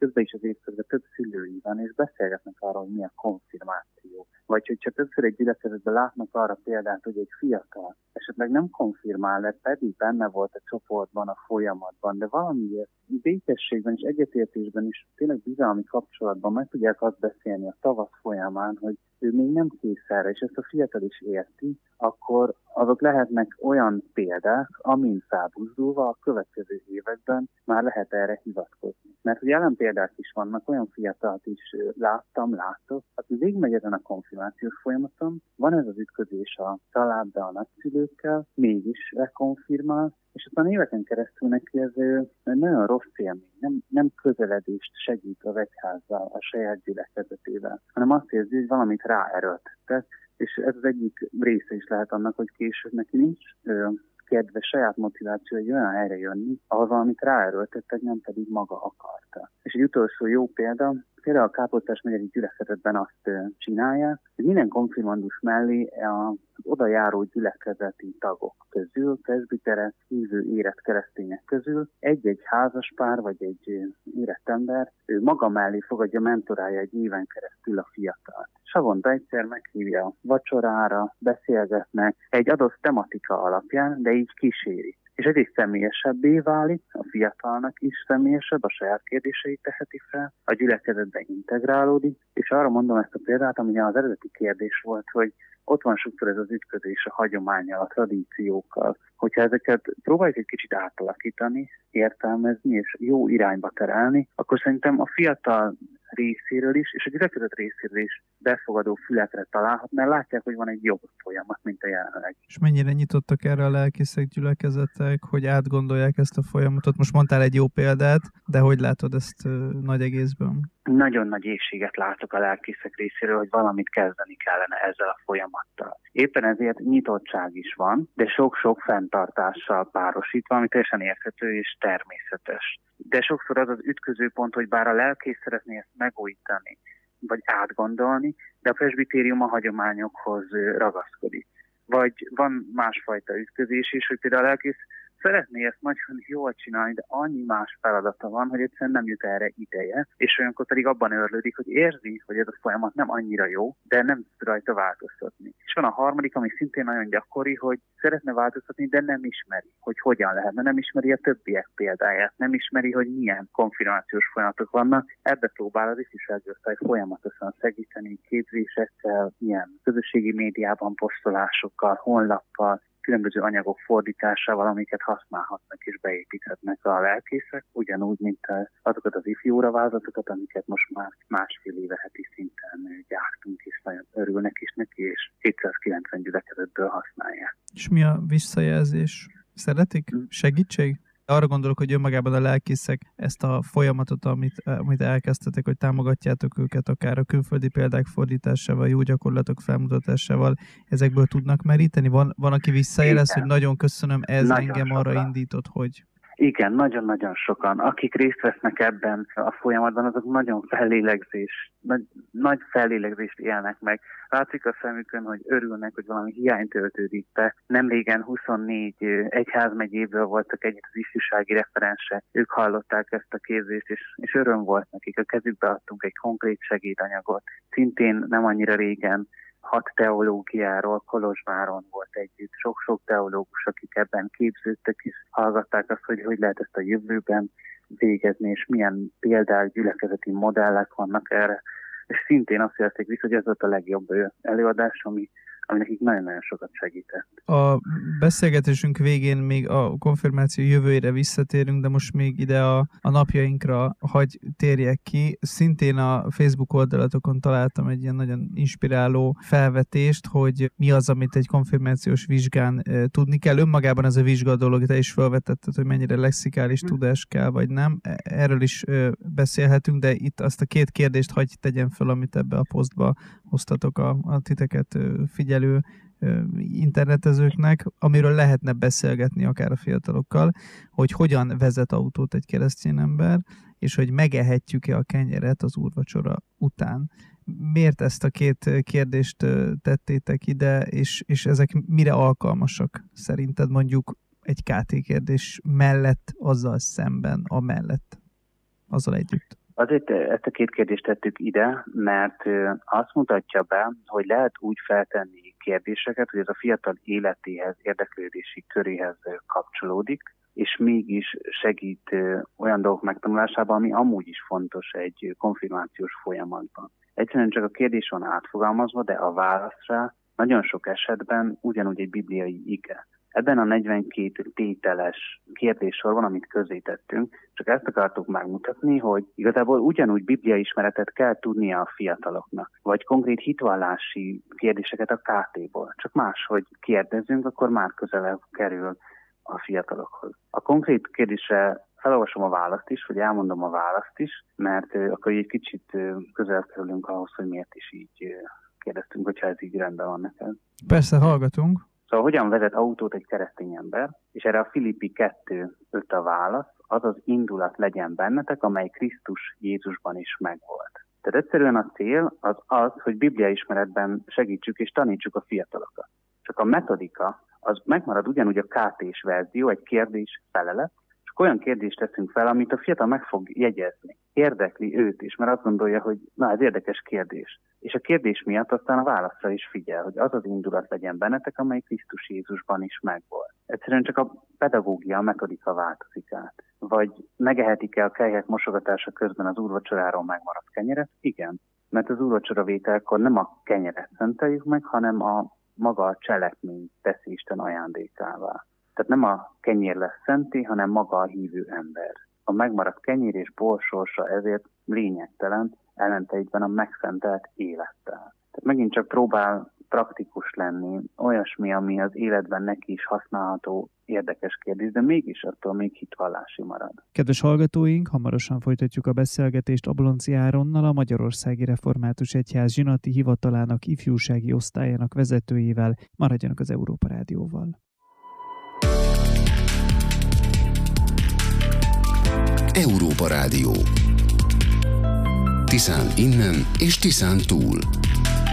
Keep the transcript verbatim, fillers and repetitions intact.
közben is az évközben több szülői van, és beszélgetnek arról, hogy mi a konfirmáció. Vagy hogyha többször egy gyülekezetben látnak arra példát, hogy egy fiatal esetleg nem konfirmál, mert pedig benne volt a csoportban, a folyamatban, de valamiért békességben és egyetértésben is tényleg bizalmi kapcsolatban meg tudják azt beszélni a tavasz folyamán, hogy ő még nem kész erre, és ezt a fiatal is érti, akkor azok lehetnek olyan példák, amin felbuzdulva a következő években már lehet erre hivatkozni. Mert hogy jelen példák is vannak, olyan fiatalt is láttam, látok, aki végigmegy ezen a konfirmációs folyamaton, van ez az ütközés a családdal, a nagyszülőkkel, mégis rekonfirmál, és aztán éveken keresztül neki ez nagyon rossz élmény, nem, nem közeledést segít az egyházzal, a saját gyülekezetével, hanem azt érzi, hogy valamit ráerőltettek, és ez az egyik része is lehet annak, hogy később neki nincs ö, kedve, saját motiváció egy olyan helyre jönni, ahol valamit ráerőltettek, nem pedig maga akarta. És egy utolsó jó példa, például a Káposztás megyei gyülekezetben azt ö, csinálják, hogy minden konfirmandus mellé a oda járó gyülekezeti tagok közül, presbiterek, hívő érett keresztények közül egy-egy házaspár vagy egy érett ember, ő maga mellé fogadja, mentorálja egy éven keresztül a fiatalt. És havonta egyszer meghívja vacsorára, beszélgetnek egy adott tematika alapján, de így kíséri. És egyrészt személyesebbé válik, a fiatalnak is személyesebb, a saját kérdéseit teheti fel, a gyülekezetbe integrálódik, és arra mondom ezt a példát, ami az eredeti kérdés volt, hogy ott van sokszor ez az ütközés a hagyománnyal, a tradíciókkal. Hogyha ezeket próbáljuk egy kicsit átalakítani, értelmezni és jó irányba terelni, akkor szerintem a fiatal részéről is, és a gyülekezet részéről is befogadó fülekre találhat, mert látják, hogy van egy jobb folyamat, mint a jelenleg. És mennyire nyitottak erre a lelkészek, gyülekezetek, hogy átgondolják ezt a folyamatot? Most mondtál egy jó példát, de hogy látod ezt uh, nagy egészben? Nagyon nagy éhséget látok a lelkészek részéről, hogy valamit kezdeni kellene ezzel a folyamattal. Éppen ezért nyitottság is van, de sok-sok fenntartással párosítva, ami teljesen érthető és természetes. De sokszor az az ütközőpont, hogy bár a lelkész szeretné ezt megújítani, vagy átgondolni, de a presbitérium a hagyományokhoz ragaszkodik. Vagy van másfajta ütközés is, hogy például a lelkész szeretné ezt nagyon jól csinálni, de annyi más feladata van, hogy egyszerűen nem jut erre ideje, és olyankor pedig abban őrlődik, hogy érzi, hogy ez a folyamat nem annyira jó, de nem tud rajta változtatni. És van a harmadik, ami szintén nagyon gyakori, hogy szeretne változtatni, de nem ismeri, hogy hogyan lehetne, nem ismeri a többiek példáját, nem ismeri, hogy milyen konfirmációs folyamatok vannak. Ebbe próbál az ifjúsági osztály folyamatosan segíteni képzésekkel, ilyen közösségi médiában posztolásokkal, honlappal, különböző anyagok fordításával, amiket használhatnak és beépíthetnek a lelkészek, ugyanúgy, mint azokat az ifjúra vázlatokat, amiket most már másfél éve heti szinten gyártunk, és nagyon örülnek is neki, és kétszázkilencven gyülekezetből használják. És mi a visszajelzés? Szeretik? Segítség? Arra gondolok, hogy önmagában a lelkészek ezt a folyamatot, amit, amit elkezdtetek, hogy támogatjátok őket, akár a külföldi példák fordításával, jó gyakorlatok felmutatásával, ezekből tudnak meríteni? Van, van aki visszajelez, hogy nagyon köszönöm, ez nagyon engem sokan arra indított, hogy... Igen, nagyon-nagyon sokan. Akik részt vesznek ebben a folyamatban, azok nagyon fellélegzés, nagy, nagy fellélegzést élnek meg. Látszik a szemükön, hogy örülnek, hogy valami hiány töltődik be. Nemrégen huszonnégy egyházmegyéből voltak együtt az ifjúsági referensek. Ők hallották ezt a képzést, és, és öröm volt nekik. A kezükbe adtunk egy konkrét segédanyagot. Szintén nem annyira régen hat teológiáról Kolozsváron volt együtt. Sok-sok teológus, akik ebben képződtek, és hallgatták azt, hogy hogy lehet ezt a jövőben végezni, és milyen példák, gyülekezeti modellek vannak erre. És szintén azt érték vissza, hogy ez volt a legjobb előadás, ami, ami nekik nagyon-nagyon sokat segített. A beszélgetésünk végén még a konfirmáció jövőjére visszatérünk, de most még ide a, a napjainkra hagy térjek ki. Szintén a Facebook oldalatokon találtam egy ilyen nagyon inspiráló felvetést, hogy mi az, amit egy konfirmációs vizsgán e, tudni kell. Önmagában az a vizsga dolog, te is felvetetted, hogy mennyire lexikális tudás kell, vagy nem. Erről is e, beszélhetünk, de itt azt a két kérdést hagy tegyen föl, amit ebbe a posztba hoztatok a, a titeket figyelő internetezőknek, amiről lehetne beszélgetni akár a fiatalokkal, hogy hogyan vezet autót egy keresztény ember, és hogy megehetjük-e a kenyeret az úrvacsora után. Miért ezt a két kérdést tettétek ide, és, és ezek mire alkalmasak szerinted, mondjuk egy ká té kérdés mellett, azzal szemben, amellett, azzal együtt? Azért ezt a két kérdést tettük ide, mert azt mutatja be, hogy lehet úgy feltenni kérdéseket, hogy ez a fiatal életéhez, érdeklődési köréhez kapcsolódik, és mégis segít olyan dolgok megtanulásában, ami amúgy is fontos egy konfirmációs folyamatban. Egyszerűen csak a kérdés van átfogalmazva, de a válasz rá nagyon sok esetben ugyanúgy egy bibliai ige. Ebben a negyvenkét tételes kérdéssorban, amit közzétettünk, csak ezt akartuk megmutatni, hogy igazából ugyanúgy bibliai ismeretet kell tudnia a fiataloknak, vagy konkrét hitvallási kérdéseket a ká té-ból. Csak máshogy kérdezünk, akkor már közelebb kerül a fiatalokhoz. A konkrét kérdésre felolvasom a választ is, vagy elmondom a választ is, mert akkor egy kicsit közel kerülünk ahhoz, hogy miért is így kérdeztünk, hogyha ez így rendben van neked. Persze, hallgatunk. Szóval hogyan vezet autót egy keresztény ember, és erre a Filippi kettő öt a válasz, az az indulat legyen bennetek, amely Krisztus Jézusban is megvolt. Tehát egyszerűen a cél az az, hogy bibliaismeretben segítsük és tanítsuk a fiatalokat. Csak a metodika az megmarad ugyanúgy a ká té-s verzió, egy kérdés felelet, csak olyan kérdést teszünk fel, amit a fiatal meg fog jegyezni. Érdekli őt is, mert azt gondolja, hogy na, ez érdekes kérdés. És a kérdés miatt aztán a válaszra is figyel, hogy az az indulat legyen bennetek, amely Krisztus Jézusban is megvolt. Egyszerűen csak a pedagógia, a metodika változik át. Vagy megehetik-e a kelyhek mosogatása közben az úrvacsoráról megmaradt kenyeret? Igen, mert az úrvacsoravételkor nem a kenyeret szenteljük meg, hanem a maga a cselekmény teszi Isten ajándékává. Tehát nem a kenyér lesz szenté, hanem maga a hívő ember. A megmaradt kenyér és bor sorsa ezért lényegtelen, ellentétben a megszentelt élettel. Tehát megint csak próbál praktikus lenni, olyasmi, ami az életben neki is használható, érdekes kérdés, de mégis attól még hitvallási marad. Kedves hallgatóink, hamarosan folytatjuk a beszélgetést Ablonczy Áronnal, a Magyarországi Református Egyház zsinati hivatalának ifjúsági osztályának vezetőjével. Maradjanak az Európa Rádióval. Európa Rádió. Tiszán innen és Tiszán túl.